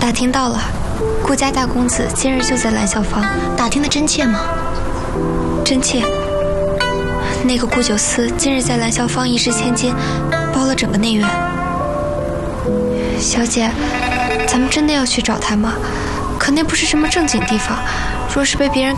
打听到了，顾家大公子今日就在蓝校坊。 打听的真切吗？ 真切。那个顾九思今日在蓝校坊一掷千金，包了整个内院。小姐，咱们真的要去找他吗？可那不是什么正经地方，若是被别人